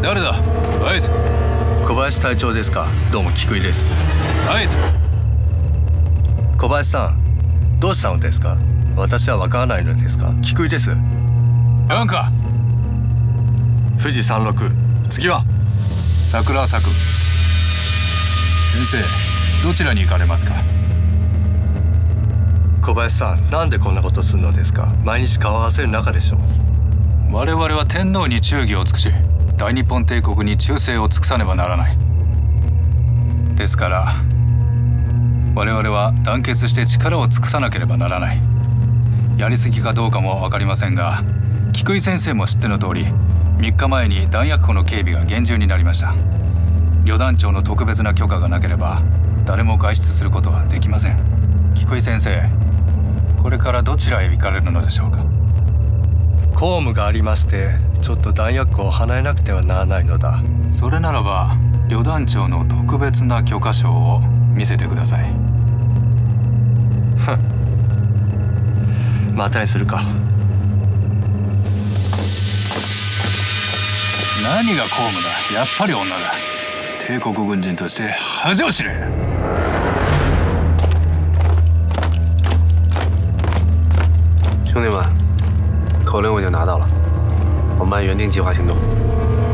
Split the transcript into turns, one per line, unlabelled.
誰だ？合図。
小林隊長ですか？どうも菊井です。
合図。
小林さん、どうしたのですか？私は分からないのですか？菊井です。
なんか
富士36。次は
桜咲く。先生、どちらに行かれますか？
小林さん、なんでこんなことするのですか？毎日顔合わせる仲でしょう。
我々は天皇に忠義を尽くし、大日本帝国に忠誠を尽くさねばならない。ですから我々は団結して力を尽くさなければならない。やりすぎかどうかも分かりませんが、菊井先生も知っての通り、3日前に弾薬庫の警備が厳重になりました。旅団長の特別な許可がなければ誰も外出することはできません。菊井先生、これからどちらへ行かれるのでしょうか？
公務がありまして、ちょっと弾薬庫を離れなくてはならないのだ。
それならば旅団長の特別な許可証を見せてください。
またにするか。
何が公務だ。やっぱり女だ。帝国軍人として恥を知れ。
兄弟们，口令我已经拿到了，我们按原定计划行动。